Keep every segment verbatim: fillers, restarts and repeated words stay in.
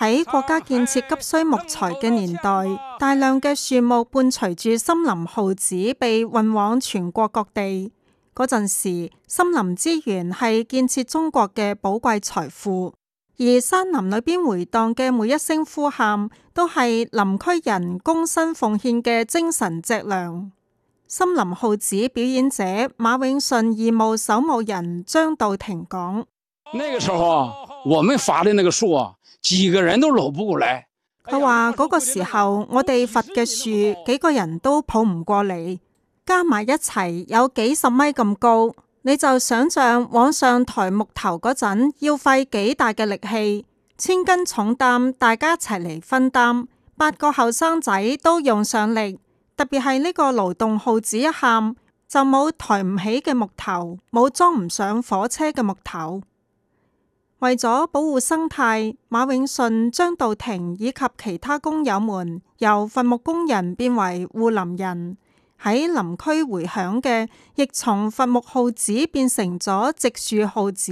喺國家建設急需木材嘅年代，大量嘅樹木伴隨住森林耗紙被運往全國各地。嗰陣時，森林資源係建設中國嘅寶貴財富，而山林裏邊回蕩嘅每一聲呼喊，都係林區人躬身奉獻嘅精神脊梁。森林耗紙表演者馬永順義務守墓人張道庭講： 那個時候，我們伐的那個樹啊，幾個人都摟不過來。 佢話嗰個時候，我哋伐嘅樹，幾個人都抱唔過嚟，加埋一齊有幾十米咁高。你就想象往上抬木頭嗰陣，要費幾大嘅力氣，千斤重擔，大家一齊嚟分擔。八個後生仔都用上力。特別係呢個勞動號子一喊，就冇抬唔起嘅木頭，冇裝唔上火車嘅木頭。為咗保護生態，馬永順、張道庭以及其他工友們由伐木工人變為護林人，喺林區回響嘅亦從伐木號子變成咗植樹號子。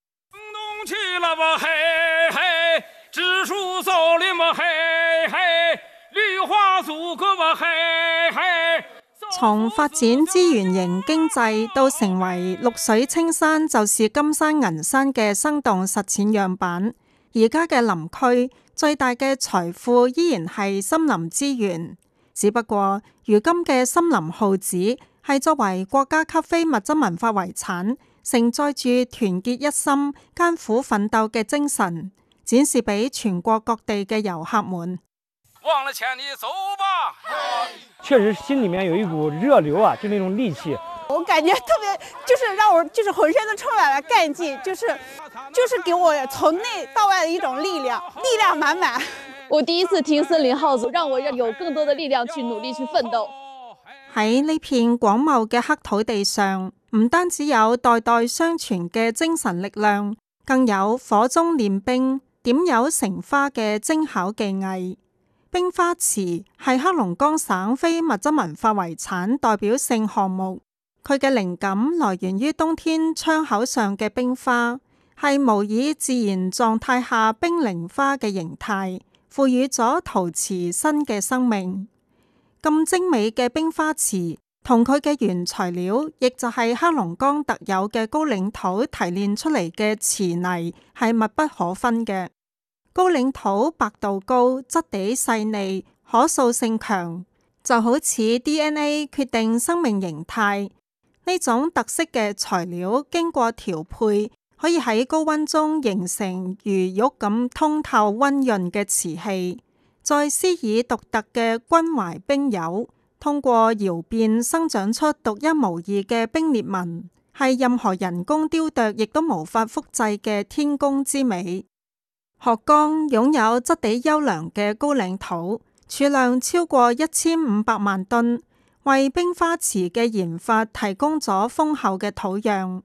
從發展資源型經濟到成為綠水青山就是金山銀山嘅生動實踐樣板，而家嘅林區最大嘅財富依然係森林資源，只不過如今嘅森林號子係作為國家級非物質文化遺產，承載住團結一心、艱苦奮鬥嘅精神，展示俾全國各地嘅遊客們。 往了前你走吧。 確實心裏面有一股熱流啊，就那種戾氣。 我感覺特別，就是讓我就是渾身都充滿了幹勁，就是就是給我從內到外的一種力量，力量滿滿。 我第一次聽森林號子，讓我有更多的力量去努力去奮鬥。 喺呢片廣袤嘅黑土地上，唔單止有代代相傳嘅精神力量，更有火中練冰、點油成花嘅精巧技藝。冰花瓷係黑龍江省非物質文化遺產代表性項目，佢嘅靈感來源於冬天窗口上嘅冰花，係模擬自然狀態下冰凌花嘅形態，賦予咗陶瓷新嘅生命。咁精美嘅冰花瓷同佢嘅原材料，亦就係黑龍江特有嘅高嶺土提煉出嚟嘅瓷泥，係密不可分嘅。高嶺土白度高，質地細膩，可塑性強，就好似 D N A 決定生命形態。呢種特色嘅材料經過調配，可以喺高溫中形成如玉咁通透溫潤嘅瓷器，再施以獨特嘅均懷冰釉，通過窯變生長出獨一無二嘅冰裂紋，係任何人工雕琢亦都無法複製嘅天工之美。鶴崗擁有質地優良嘅高嶺土，儲量超過一千五百萬噸，為冰花瓷嘅研發提供咗豐厚嘅土壤。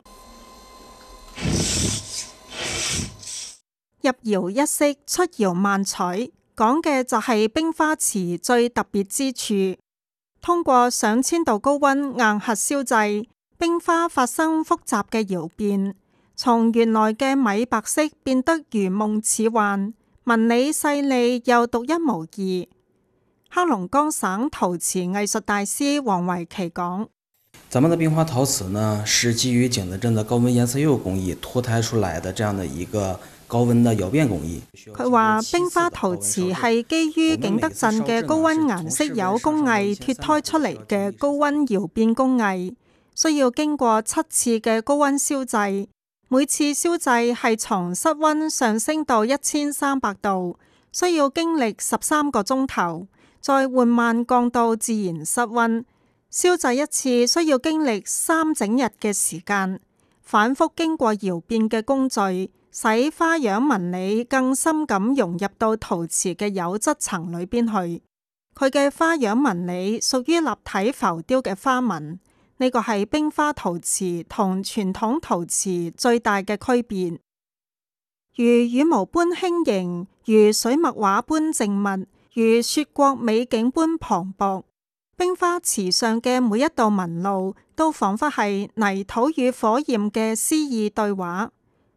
入窯一式，出窯萬彩，講嘅就係冰花瓷最特別之處。通過上千度高溫硬核燒製，冰花發生複雜嘅窯變。從原來嘅米白色變得如夢似幻，紋理細膩又獨一無二。黑龍江省陶瓷藝術大師王維奇講： 咱們的冰花陶瓷呢，是基於景德鎮的高溫顏色釉工藝脫胎出來的這樣的一個高溫的窯變工藝。 佢話冰花陶瓷係基於景德鎮嘅高溫顏色釉工藝脫胎出嚟嘅高溫窯變工藝，需要經過七次嘅高溫燒製。每次燒製係從室溫上升到一千三百度，需要經歷十三個鐘頭，再緩慢降到自然室溫。燒製一次需要經歷三整日嘅時間，反覆經過窯變嘅工序，使花樣紋理更深咁融入到陶瓷嘅釉質層裏邊去。佢嘅花樣紋理屬於立體浮雕嘅花紋。呢個係冰花陶瓷同傳統陶瓷最大嘅區別。如羽毛般輕盈，如水墨畫般靜密，如雪國美景般磅礴。冰花瓷上嘅每一道紋路，都仿佛係泥土與火焰嘅詩意對話。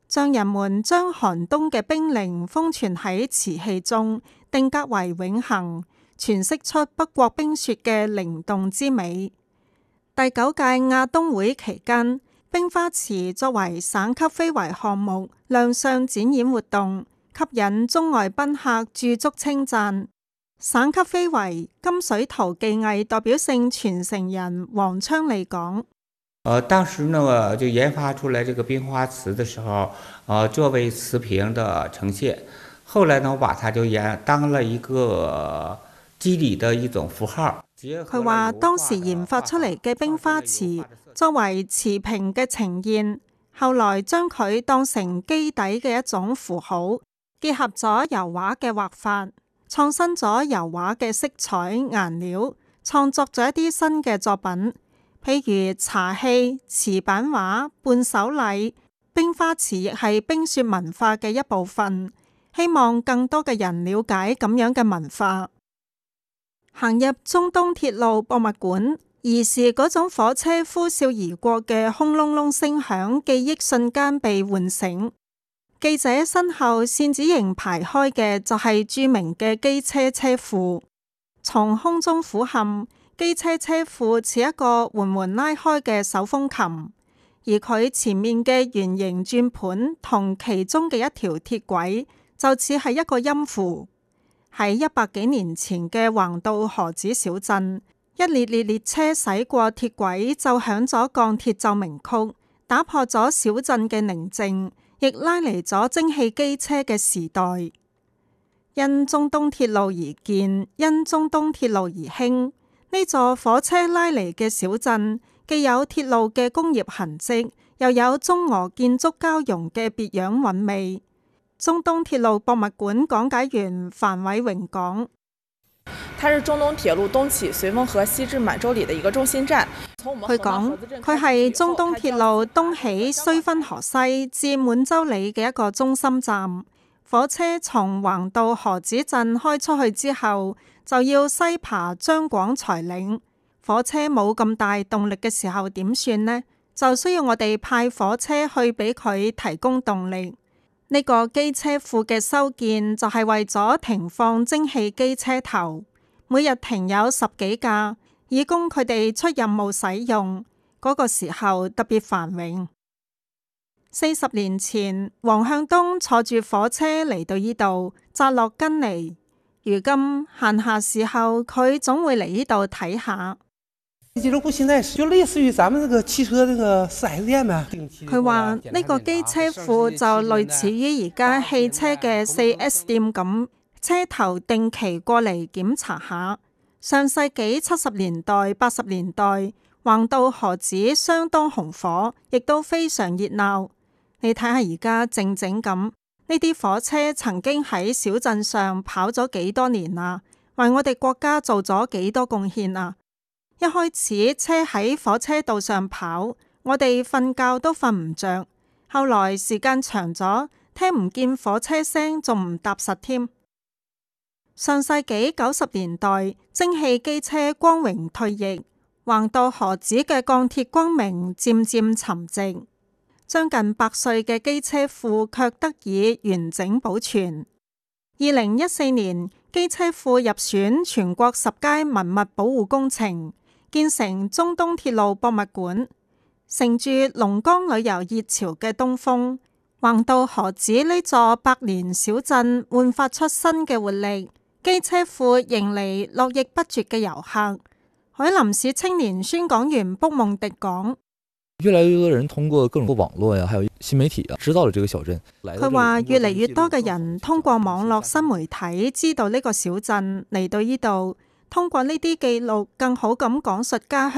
匠人們將寒冬嘅冰凌封存喺瓷器中，定格為永恆，詮釋出北國冰雪嘅靈動之美。第九屆亞冬會期間，冰花瓷作為省級非遺項目亮相展演活動，吸引中外賓客駐足稱讚。省級非遺金水陶技藝代表性傳承人黃昌利講： 呃，當時呢就研發出來這個冰花瓷的時候，呃，作為瓷瓶的呈現。後來呢，我把它就研當了一個肌理的一種符號。 佢話當時研發出嚟嘅冰花瓷作為瓷瓶嘅呈現，後來將佢當成基底嘅一種符號，結合咗油畫嘅畫法，創新咗油畫嘅色彩顏料，創作咗一啲新嘅作品，譬如茶器、瓷板畫、伴手禮。冰花瓷亦係冰雪文化嘅一部分，希望更多嘅人了解咁樣嘅文化。行入中東鐵路博物館，兒時嗰種火車呼嘯而過嘅轟隆隆聲響，記憶瞬間被喚醒。記者身後扇子形排開嘅就係著名嘅機車車庫，從空中俯瞰，機車車庫似一個緩緩拉開嘅手風琴，而佢前面嘅圓形轉盤同其中嘅一條鐵軌就似係一個音符。喺一百幾年前嘅橫渡河子小鎮，一列列列車駛過鐵軌，就響咗鋼鐵奏鳴曲，打破咗小鎮嘅寧靜，亦拉嚟咗蒸汽機車嘅時代。因中東鐵路而建，因中東鐵路而興。呢座火車拉嚟嘅小鎮，既有鐵路嘅工業痕跡，又有中俄建築交融嘅別樣韻味。中東鐵路博物館講解員樊偉榮講： 它是中東鐵路東起绥豐河，西至滿洲里的一個中心站。 佢講佢係中東鐵路東起绥芬河西至滿洲里嘅一個中心站。火車從橫渡河子鎮開出去之後，就要西爬張廣才嶺。火車冇咁大動力嘅時候點算呢？就需要我哋派火車去俾佢提供動力。呢個機車庫嘅修建就係為咗停放蒸汽機車頭，每日停有十幾架，以供佢哋出任務使用。嗰個時候特別繁榮。四十年前，黃向東坐住火車嚟到呢度扎落根尼。如今閒暇時候，佢總會嚟呢度睇下。 俱樂部現在就類似於咱們這個汽車這個四 S 店嘛。 佢話呢個機車庫就類似於而家汽車嘅四 S 店咁，車頭定期過嚟檢查下。上世紀七十年代、八十年代，橫渡河子相當紅火，亦都非常熱鬧。你睇下而家靜靜咁，呢啲火車曾經喺小鎮上跑咗幾多年啊，為我哋國家做咗幾多貢獻啊！一開始車喺火車道上跑，我哋瞓覺都瞓唔着。後來時間長咗，聽唔見火車聲，仲唔踏實添。上世紀九十年代，蒸汽機車光榮退役，橫渡河子嘅鋼鐵光明漸漸沉寂。將近百歲嘅機車庫卻得以完整保存。二零一四年，機車庫入選全國十佳文物保護工程，建成中東鐵路博物館。乘住龍崗旅遊熱潮嘅東風，橫渡河子呢座百年小鎮煥發出新嘅活力。機車庫迎嚟絡繹不絕嘅遊客。海林市青年宣講員卜夢迪講： 越來越多人通過各種網絡呀，還有新媒體啊，知道了這個小鎮。 佢話越嚟越多嘅人通過網絡新媒體知道呢個小鎮，嚟到呢度，通過呢啲記錄，更好咁講述家鄉。